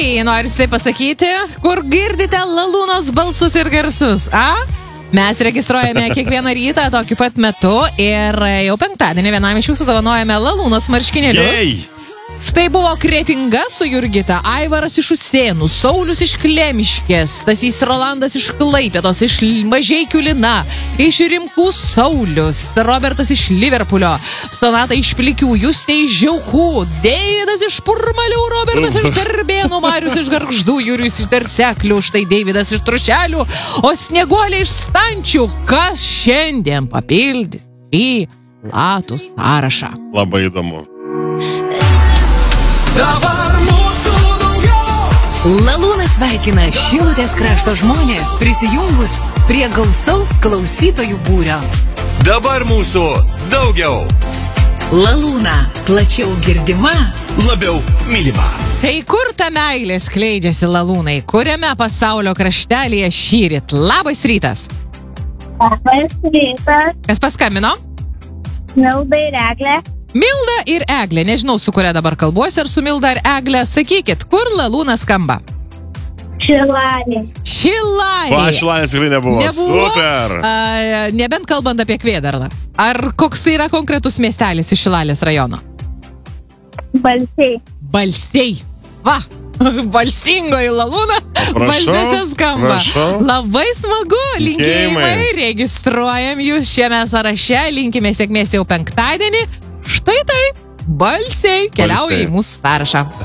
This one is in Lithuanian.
Balsiai, norisi tai pasakyti, kur girdite Lalūnos balsus ir garsus, Mes registruojame kiekvieną rytą tokiu pat metu ir jau penktadienį vienam iš jūsų dovanojame Lalūnos marškinėlius. Štai buvo Kretinga su Jurgita, Aivaras iš Usėnų, Saulius iš Klemiškės, Stasys Rolandas iš Klaipėdos, iš Mažeikių Lina, iš Rimkų Saulius, Robertas iš Liverpulio, Sonata iš Plikių, Justė iš Žiaukų, Deividas iš Purmalių, Robertas iš Darbėnų, Marius iš Gargždų, Jurijus iš Darseklių, štai Deividas iš Trušelių, o Snieguolė iš Stančių. Kas šiandien papildys į platų sąrašą? Labai įdomu. Dabar mūsų daugiau. Lalūnas sveikina Šilutės krašto žmonės prisijungus prie gausaus klausytojų būrio. Dabar mūsų daugiau. Lalūna plačiau girdima, Labiau mylima. Tai kur ta meilė skleidžiasi, Lalūnai? Kuriame pasaulio kraštelėje šįryt? Labas rytas. Labas rytas. Kas paskambino? Milda ir Eglė. Milda ir Eglė. Nežinau, su kuria dabar kalbuosi, ar su Milda ar Eglė. Sakykit, kur Lalūnas skamba? Šilalė. Šilalė. Šilalės tikrai nebuvo. Super. Nebent kalbant apie Kvėdarną. Ar koks tai yra konkretus miestelis iš Šilalės rajono? Balsiai. Balsiai. Va. Balsingoji Lalūna. Balsiuose skamba. Labai smagu. Linkėjimai. Registruojam jūs šiame sąraše. Linkime sėkmės jau penktadienį. Štai taip. Balsiai keliauja į mūsų sąrašą.